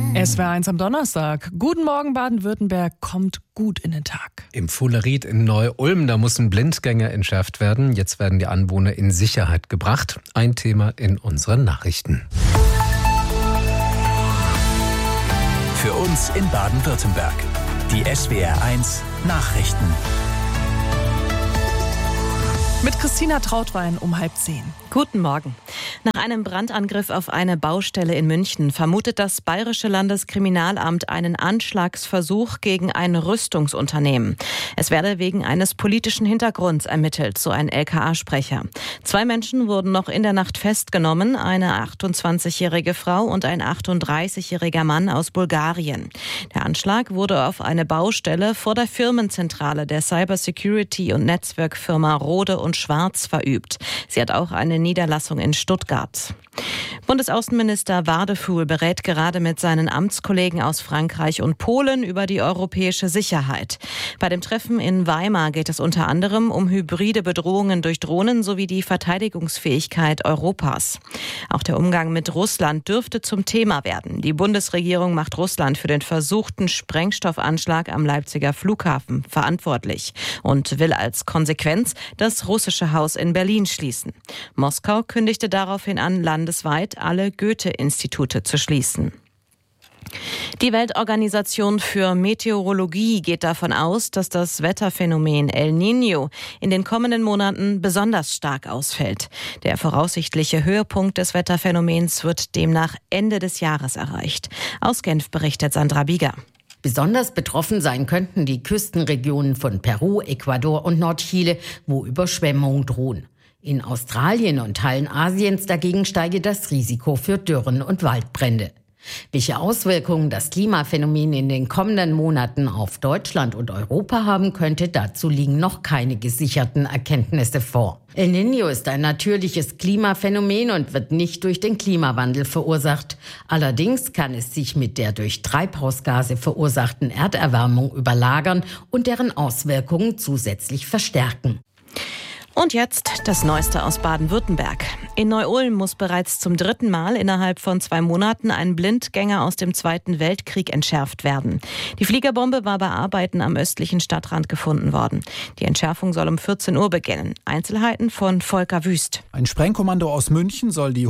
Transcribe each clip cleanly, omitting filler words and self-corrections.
SWR1 am Donnerstag. Guten Morgen, Baden-Württemberg kommt gut in den Tag. Im Fuhleried in Neu-Ulm, da mussten Blindgänger entschärft werden. Jetzt werden die Anwohner in Sicherheit gebracht. Ein Thema in unseren Nachrichten. Für uns in Baden-Württemberg. Die SWR1 Nachrichten. Mit Christina Trautwein um 9:30. Guten Morgen. Nach einem Brandangriff auf eine Baustelle in München vermutet das Bayerische Landeskriminalamt einen Anschlagsversuch gegen ein Rüstungsunternehmen. Es werde wegen eines politischen Hintergrunds ermittelt, so ein LKA-Sprecher. 2 Menschen wurden noch in der Nacht festgenommen, eine 28-jährige Frau und ein 38-jähriger Mann aus Bulgarien. Der Anschlag wurde auf eine Baustelle vor der Firmenzentrale der Cybersecurity- und Netzwerkfirma Rode und Schwarz verübt. Sie hat auch eine Niederlassung in Stuttgart. Bundesaußenminister Wadefuhl berät gerade mit seinen Amtskollegen aus Frankreich und Polen über die europäische Sicherheit. Bei dem Treffen in Weimar geht es unter anderem um hybride Bedrohungen durch Drohnen sowie die Verteidigungsfähigkeit Europas. Auch der Umgang mit Russland dürfte zum Thema werden. Die Bundesregierung macht Russland für den versuchten Sprengstoffanschlag am Leipziger Flughafen verantwortlich und will als Konsequenz das russische Haus in Berlin schließen. Moskau kündigte daraufhin an, landesweit alle Goethe-Institute zu schließen. Die Weltorganisation für Meteorologie geht davon aus, dass das Wetterphänomen El Niño in den kommenden Monaten besonders stark ausfällt. Der voraussichtliche Höhepunkt des Wetterphänomens wird demnach Ende des Jahres erreicht. Aus Genf berichtet Sandra Bieger. Besonders betroffen sein könnten die Küstenregionen von Peru, Ecuador und Nordchile, wo Überschwemmungen drohen. In Australien und Teilen Asiens dagegen steige das Risiko für Dürren und Waldbrände. Welche Auswirkungen das Klimaphänomen in den kommenden Monaten auf Deutschland und Europa haben könnte, dazu liegen noch keine gesicherten Erkenntnisse vor. El Niño ist ein natürliches Klimaphänomen und wird nicht durch den Klimawandel verursacht. Allerdings kann es sich mit der durch Treibhausgase verursachten Erderwärmung überlagern und deren Auswirkungen zusätzlich verstärken. Und jetzt das Neueste aus Baden-Württemberg. In Neu-Ulm muss bereits zum 3. Mal innerhalb von 2 Monaten ein Blindgänger aus dem Zweiten Weltkrieg entschärft werden. Die Fliegerbombe war bei Arbeiten am östlichen Stadtrand gefunden worden. Die Entschärfung soll um 14 Uhr beginnen. Einzelheiten von Volker Wüst. Ein Sprengkommando aus München soll die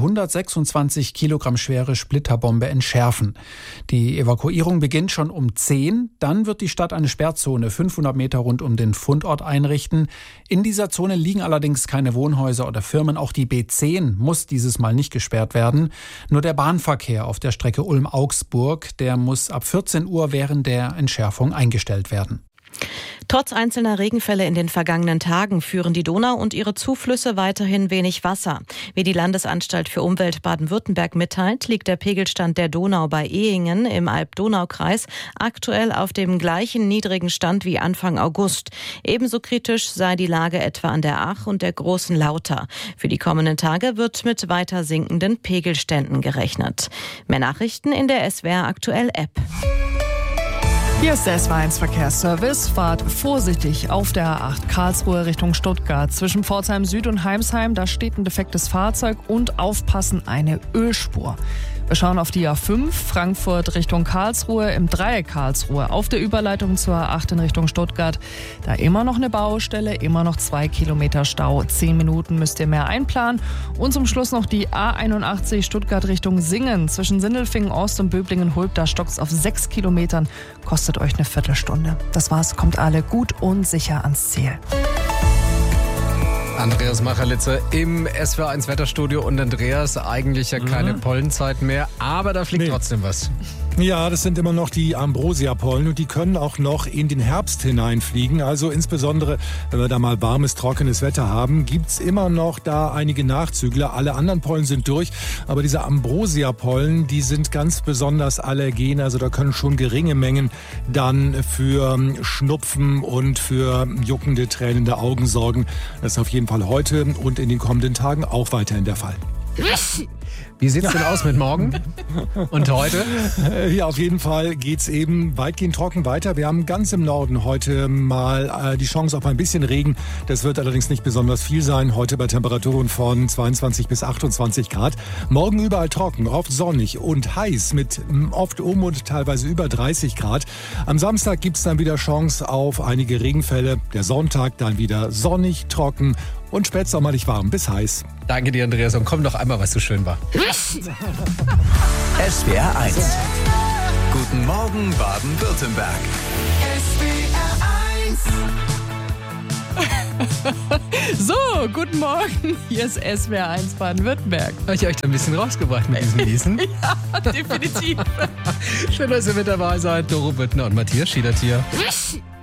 126 Kilogramm schwere Splitterbombe entschärfen. Die Evakuierung beginnt schon um 10. Dann wird die Stadt eine Sperrzone 500 Meter rund um den Fundort einrichten. In dieser Zone liegen allerdings keine Wohnhäuser oder Firmen. Auch die B10 muss dieses Mal nicht gesperrt werden. Nur der Bahnverkehr auf der Strecke Ulm-Augsburg, der muss ab 14 Uhr während der Entschärfung eingestellt werden. Trotz einzelner Regenfälle in den vergangenen Tagen führen die Donau und ihre Zuflüsse weiterhin wenig Wasser. Wie die Landesanstalt für Umwelt Baden-Württemberg mitteilt, liegt der Pegelstand der Donau bei Ehingen im Alb-Donau-Kreis aktuell auf dem gleichen niedrigen Stand wie Anfang August. Ebenso kritisch sei die Lage etwa an der Ach und der Großen Lauter. Für die kommenden Tage wird mit weiter sinkenden Pegelständen gerechnet. Mehr Nachrichten in der SWR Aktuell App. Hier ist der SWR1 Verkehrsservice. Fahrt vorsichtig auf der A8 Karlsruhe Richtung Stuttgart. Zwischen Pforzheim Süd und Heimsheim, da steht ein defektes Fahrzeug und aufpassen, eine Ölspur. Wir schauen auf die A5 Frankfurt Richtung Karlsruhe im Dreieck Karlsruhe. Auf der Überleitung zur A8 in Richtung Stuttgart. Da immer noch eine Baustelle, immer noch 2 Kilometer Stau. 10 Minuten müsst ihr mehr einplanen. Und zum Schluss noch die A81 Stuttgart Richtung Singen. Zwischen Sindelfingen Ost und Böblingen-Hulb, da stockt's auf 6 Kilometern. Kostet euch eine Viertelstunde. Das war's, kommt alle gut und sicher ans Ziel. Andreas Macherlitzer im SWR1 Wetterstudio und Andreas, eigentlich ja keine Pollenzeit mehr, aber da fliegt trotzdem was. Ja, das sind immer noch die Ambrosia-Pollen und die können auch noch in den Herbst hineinfliegen. Also insbesondere, wenn wir da mal warmes, trockenes Wetter haben, gibt's immer noch da einige Nachzügler. Alle anderen Pollen sind durch, aber diese Ambrosia-Pollen, die sind ganz besonders allergen. Also da können schon geringe Mengen dann für Schnupfen und für juckende, tränende Augen sorgen. Das ist auf jeden Fall heute und in den kommenden Tagen auch weiterhin der Fall. Wie sieht's denn aus mit morgen und heute? Ja, auf jeden Fall geht's eben weitgehend trocken weiter. Wir haben ganz im Norden heute mal die Chance auf ein bisschen Regen. Das wird allerdings nicht besonders viel sein. Heute bei Temperaturen von 22 bis 28 Grad. Morgen überall trocken, oft sonnig und heiß mit oft und teilweise über 30 Grad. Am Samstag gibt's dann wieder Chance auf einige Regenfälle. Der Sonntag dann wieder sonnig, trocken und spätsommerlich warm bis heiß. Danke dir, Andreas. Und komm noch einmal, was so schön war. SWR 1. Guten Morgen, Baden-Württemberg. So, guten Morgen. Hier ist SWR 1 Baden-Württemberg. Habe ich euch da ein bisschen rausgebracht mit diesem Niesen? Ja, definitiv. Schön, dass ihr mit dabei seid. Doro Büttner und Matthias Schiedertier.